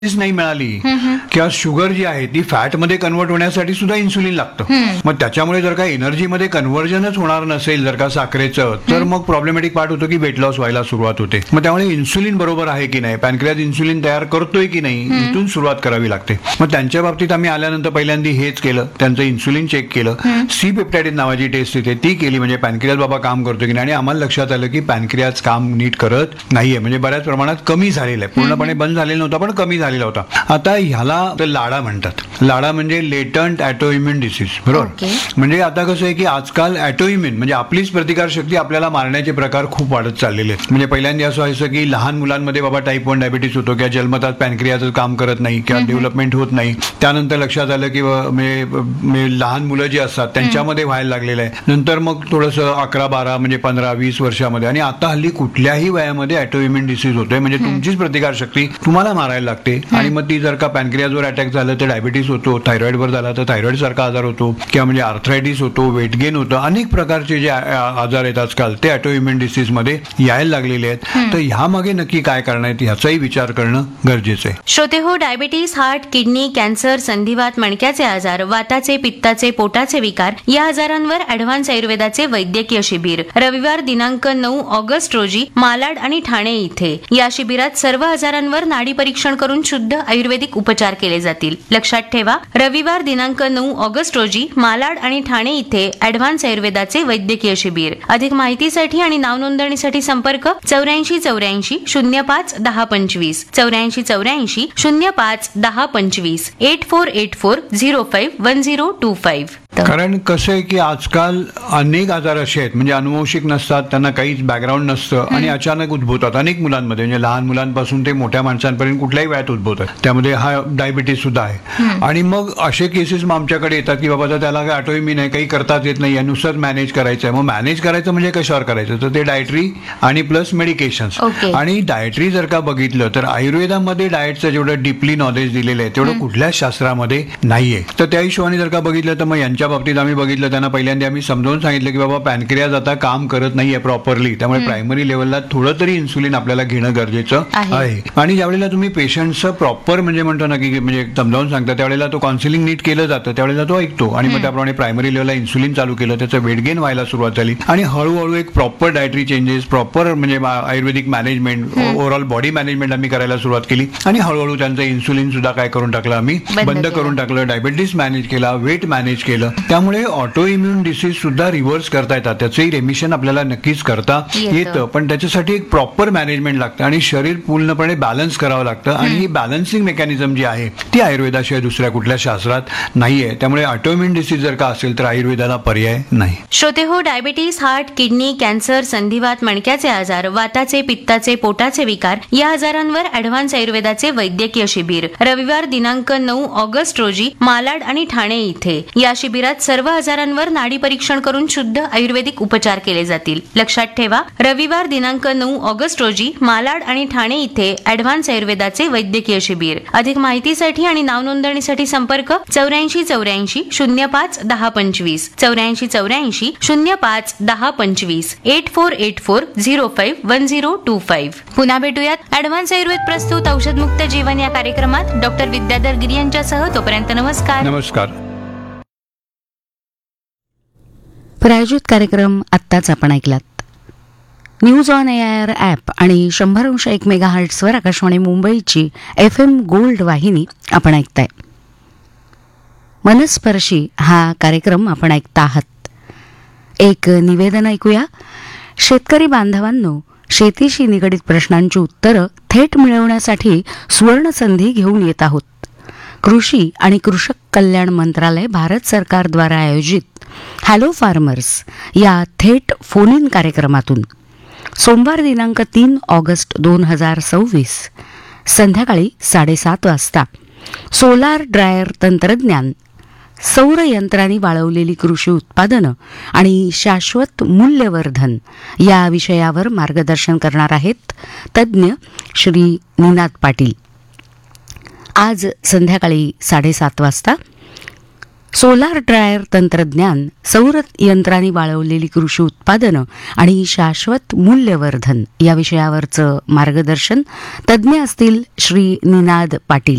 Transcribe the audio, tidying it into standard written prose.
नाही मिळाली किंवा शुगर जी आहे ती फॅटमध्ये कन्वर्ट होण्यासाठी सुद्धा इन्सुलिन लागतं. मग त्याच्यामुळे जर का एनर्जीमध्ये कन्व्हर्जनच होणार नसेल जर का साखरेचं, तर मग प्रॉब्लेमॅटिक पार्ट होतो की वेट लॉस व्हायला सुरुवात होते. मग त्यामुळे इन्सुलिन बरोबर आहे की नाही, पॅनक्रियाज इन्सुलिन तयार करतोय की नाही, इथून सुरुवात करावी लागते. मग त्यांच्या बाबतीत आम्ही आल्यानंतर पहिल्यांदा हेच केलं, त्यांचं इन्सुलिन चेक केलं. सी पेप्टाइड नावाची टेस्ट येते ती केली, म्हणजे पॅनक्रियाज बाबा काम करतो की नाही. आणि आम्हाला लक्षात आलं की पॅनक्रियाज काम नीट करत नाहीये, म्हणजे बऱ्याच प्रमाणात कमी झालेलं आहे. पूर्णपणे बंद झालेला नव्हता पण कमी झालेला होता. आता ह्याला लाडा म्हणतात. लाडा म्हणजे लेटंट ऑटोइम्युन डिसीज, बरोबर. म्हणजे आता कसं आहे की आजकाल ऑटोइम्युन म्हणजे आपलीच प्रतिकारशक्ती आपल्याला मारण्याचे प्रकार खूप वाढत चाललेले आहेत. म्हणजे पहिल्यांदा असं व्हायचं की लहान मुलांमध्ये बाबा टाईप 1 डायबिटीस होतो किंवा जन्मतात पॅनक्रियाचं काम करत नाही किंवा डेव्हलपमेंट होत नाही. त्यानंतर लक्षात आलं की लहान मुलं जी असतात त्यांच्यामध्ये व्हायला लागलेलं आहे. नंतर मग थोडंसं 11-12 म्हणजे 15-20 वर्षामध्ये, आणि आता हल्ली कुठल्याही वयामध्ये ऑटोइम्युन डिसीज होतोय. म्हणजे तुमचीच प्रतिकारशक्ती तुम्हाला मारायला लागते. आणि मग ती जर का पॅनक्रियाजवर अटॅक झालं तर डायबिटीस होतो, थायरॉइडवर झाला तर थायरॉइड सारखा आजार होतो, किंवा म्हणजे आर्थरायटिस होतो, वेट गेन होतं. अनेक प्रकारचे जे आजार आहेत आजकाल ते ऑटोइम्युन डिसीज मध्ये यायला लागलेले आहेत. तर ह्यामागे नक्की काय कारण आहेत ह्याचाही विचार करणं गरजेचं आहे. श्रोते हो, डायबिटीस, हार्ट, किडनी, कॅन्सर, संधिवात, मणक्याचे आजार, वाताचे, पित्ताचे, पोटाचे विकार या आजारांवर ॲडव्हान्स आयुर्वेदाचे वैद्यकीय शिबिर रविवार दिनांक 9 ऑगस्ट रोजी मालाड आणि ठाणे इथे. या शिबिरात सर्व आजारांवर नाडी परीक्षण करून शुद्ध आयुर्वेदिक उपचार केले जातील. लक्षात ठेवा, रविवार दिनांक 9 ऑगस्ट रोजी मालाड आणि ठाणे इथे ॲडव्हान्स आयुर्वेदाचे वैद्यकीय शिबिर. अधिक माहितीसाठी आणि नाव नोंदणीसाठी संपर्क 8484 05 1025 8484 05 1025 8484 05 1025. कारण कसं आहे की आजकाल अनेक आजार असे आहेत म्हणजे अनुवंशिक नसतात, त्यांना काहीच बॅकग्राऊंड नसतं आणि अचानक उद्भवतात अनेक मुलांमध्ये. म्हणजे लहान मुलांपासून ते मोठ्या माणसांपर्यंत कुठल्याही वयात उद्भवतात. त्यामध्ये हा डायबिटीस सुद्धा आहे. आणि मग असे केसेस मग आमच्याकडे येतात की बाबा त्याला काही ऑटोइम्युन आहे, काही करताच येत नाही, नुसतंच मॅनेज करायचं आहे. मग मॅनेज करायचं म्हणजे कशावर करायचं, तर ते डायटरी आणि प्लस मेडिकेशन्स. आणि डायटरी जर का बघितलं तर आयुर्वेदामध्ये डाएटचं जेवढं डीपली नॉलेज दिलेलं आहे तेवढं कुठल्याच शास्त्रामध्ये नाहीये. तर त्या हिशोबाने जर का बघितलं तर मग यांच्या बाबतीत आम्ही बघितलं, त्यांना पहिल्यांदा आम्ही समजावून सांगितलं की बाबा पॅनक्रियाज आता काम करत नाहीये प्रॉपरली, त्यामुळे प्रायमरी लेवलला थोडं तरी इन्सुलिन आपल्याला घेणं गरजेचं आहे. आणि ज्यावेळेला तुम्ही पेशंटचं प्रॉपर म्हणजे म्हणतो ना की म्हणजे समजावून सांगता त्यावेळेला तो काउन्सिलिंग नीट केलं जातं, त्यावेळेला तो ऐकतो. आणि मग त्याप्रमाणे प्रायमरी लेवलला इन्सुलिन चालू केलं, त्याचं वेट गेन व्हायला सुरुवात झाली. आणि हळूहळू एक प्रॉपर डायटरी चेंजेस, प्रॉपर म्हणजे आयुर्वेदिक मॅनेजमेंट, ओव्हरऑल बॉडी मॅनेजमेंट आम्ही करायला सुरुवात केली. आणि हळूहळू त्यांचं इन्सुलिन सुद्धा काय करून टाकलं, आम्ही बंद करून टाकलं. डायबिटीस मॅनेज केला, वेट मॅनेज केलं. त्यामुळे ऑटो इम्युन डिसीज सुद्धा रिव्हर्स करता येतात, त्याचंही रेमिशन आपल्याला नक्कीच करता येतं. पण त्याच्यासाठी एक प्रॉपर मॅनेजमेंट लागतं आणि शरीर पूर्णपणे बॅलन्स करावं लागतं. आणि ही बॅलन्सिंग मेकॅनिझम जी आहे ती आयुर्वेदाशिवाय दुसऱ्या कुठल्या शास्त्रात नाहीये. त्यामुळे ऑटो इम्युन डिसीज जर का असेल तर आयुर्वेदाला पर्याय नाही. श्रोते हो, डायबिटीस, हार्ट, किडनी, कॅन्सर, संधिवात, मणक्याचे आजार, वाताचे, पित्ताचे, पोटाचे विकार या आजारांवर ॲडव्हान्स आयुर्वेदाचे वैद्यकीय शिबिर रविवार दिनांक 9 ऑगस्ट रोजी मालाड आणि ठाणे इथे. या शिबिरात सर्व आजारांवर नाडी परीक्षण करून शुद्ध आयुर्वेदिक उपचार केले जातील. लक्षात ठेवा, रविवार दिनांक 9 ऑगस्ट रोजी मालाड आणि ठाणे इथे ॲडव्हान्स आयुर्वेदाचे वैद्यकीय शिबिर. अधिक माहितीसाठी आणि नाव नोंदणीसाठी संपर्क 8484 05 1025 8484 05 1025 8484 05 1025. पुन्हा भेटूयात ॲडव्हान्स आयुर्वेद प्रस्तुत औषधमुक्त जीवन या कार्यक्रमात डॉक्टर विद्याधर गिरी यांच्यासह. तोपर्यंत नमस्कार. नमस्कार. प्रायोजित कार्यक्रम आत्ताच आपण ऐकलात. न्यूज ऑन एआयआर ॲप आणि 100.1 मेगाहर्ट्झवर आकाशवाणी मुंबईची FM गोल्ड वाहिनी आपण ऐकताय. मनस्पर्शी हा कार्यक्रम आपण ऐकता आहात. एक निवेदन ऐकूया. शेतकरी बांधवांनो, शेतीशी निगडित प्रश्नांची उत्तरं थेट मिळवण्यासाठी सुवर्णसंधी घेऊन येत आहोत. कृषी आणि कृषक कल्याण मंत्रालय भारत सरकारद्वारा आयोजित हॅलो फार्मर्स या थेट फोन इन कार्यक्रमातून सोमवार दिनांक 3 ऑगस्ट 2026 संध्याकाळी 7:30 वाजता सोलार ड्रायर तंत्रज्ञान, सौर यंत्रांनी वाळवलेली कृषी उत्पादनं आणि शाश्वत मूल्यवर्धन या विषयावर मार्गदर्शन करणार आहेत तज्ज्ञ श्री निनाद पाटील. आज संध्याकाळी 7:30 वाजता सोलार ड्रायर तंत्रज्ञान, सौर यंत्रांनी वाळवलेली कृषी उत्पादनं आणि शाश्वत मूल्यवर्धन या विषयावरचं मार्गदर्शन तज्ज्ञ असतील श्री निनाद पाटील.